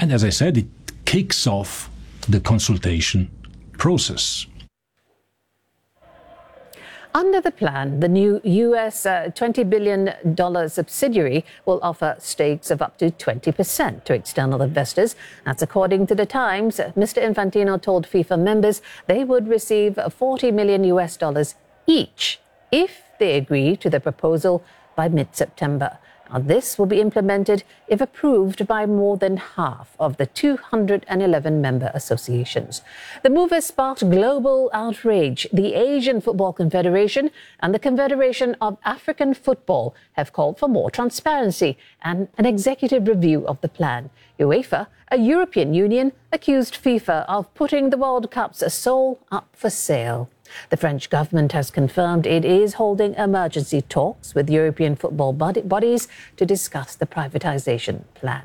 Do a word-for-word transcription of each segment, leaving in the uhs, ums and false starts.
And as I said, it kicks off the consultation process. Under the plan, the new U S uh, twenty billion dollars subsidiary will offer stakes of up to twenty percent to external investors. That's according to The Times. Mister Infantino told FIFA members they would receive forty million U S dollars each if they agree to the proposal by mid-September. Now, this will be implemented if approved by more than half of the two hundred eleven member associations. The move has sparked global outrage. The Asian Football Confederation and the Confederation of African Football have called for more transparency and an executive review of the plan. UEFA, a European Union, accused FIFA of putting the World Cup's soul up for sale. The French government has confirmed it is holding emergency talks with European football bodies to discuss the privatization plan.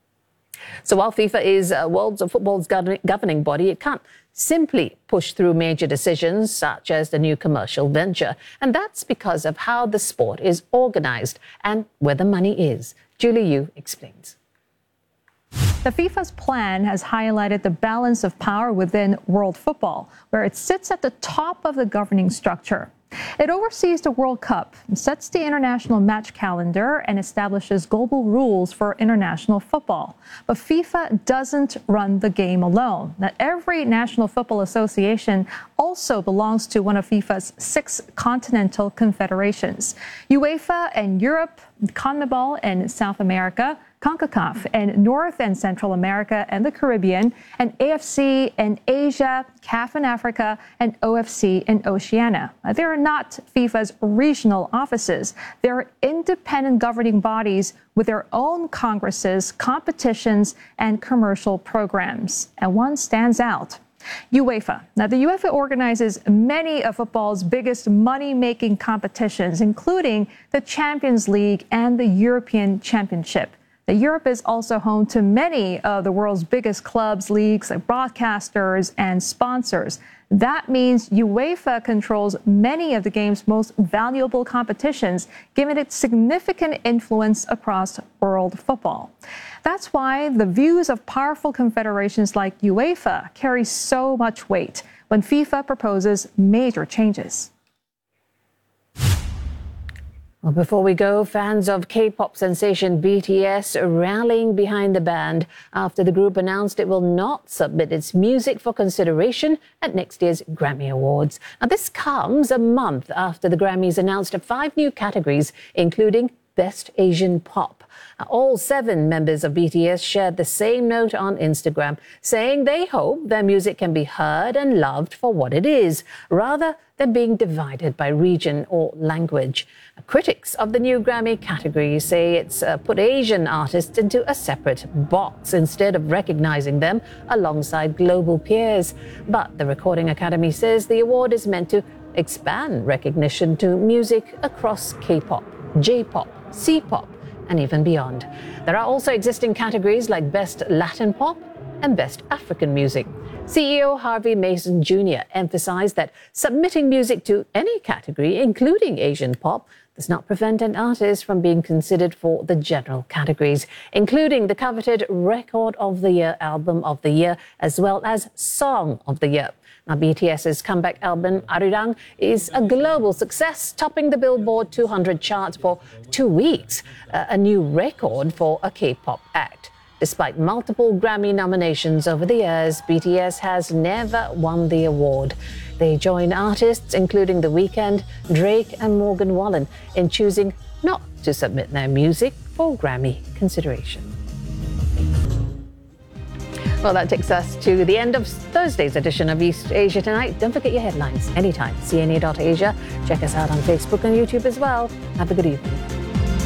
So while FIFA is uh, world football's governing body, it can't simply push through major decisions such as the new commercial venture. And that's because of how the sport is organized and where the money is. Julie Yu explains. The FIFA's plan has highlighted the balance of power within world football, where it sits at the top of the governing structure. It oversees the World Cup, sets the international match calendar, and establishes global rules for international football. But FIFA doesn't run the game alone. Now, every national football association also belongs to one of FIFA's six continental confederations: UEFA and Europe, CONMEBOL and South America, CONCACAF and North and Central America and the Caribbean, and A F C and Asia, C A F and Africa, and O F C and Oceania. They are not FIFA's regional offices. They're independent governing bodies with their own congresses, competitions, and commercial programs. And one stands out: UEFA. Now, the UEFA organizes many of football's biggest money-making competitions, including the Champions League and the European Championship. The Europe is also home to many of the world's biggest clubs, leagues, broadcasters, and sponsors. That means UEFA controls many of the game's most valuable competitions, giving it significant influence across world football. That's why the views of powerful confederations like UEFA carry so much weight when FIFA proposes major changes. Well, before we go, fans of K-pop sensation B T S are rallying behind the band after the group announced it will not submit its music for consideration at next year's Grammy Awards. Now, this comes a month after the Grammys announced five new categories, including Best Asian Pop. Now, all seven members of B T S shared the same note on Instagram, saying they hope their music can be heard and loved for what it is, rather than being divided by region or language. Critics of the new Grammy category say it's uh, put Asian artists into a separate box instead of recognizing them alongside global peers. But the Recording Academy says the award is meant to expand recognition to music across K-pop, J-pop, C-pop, and even beyond. There are also existing categories like Best Latin Pop and Best African Music. C E O Harvey Mason Junior emphasized that submitting music to any category, including Asian pop, does not prevent an artist from being considered for the general categories, including the coveted Record of the Year, Album of the Year, as well as Song of the Year. Now, BTS's comeback album, Arirang, is a global success, topping the Billboard two hundred charts for two weeks, uh, a new record for a K-pop act. Despite multiple Grammy nominations over the years, B T S has never won the award. They join artists including The Weeknd, Drake and Morgan Wallen in choosing not to submit their music for Grammy consideration. Well, that takes us to the end of Thursday's edition of East Asia Tonight. Don't forget your headlines anytime. C N A dot Asia. Check us out on Facebook and YouTube as well. Have a good evening.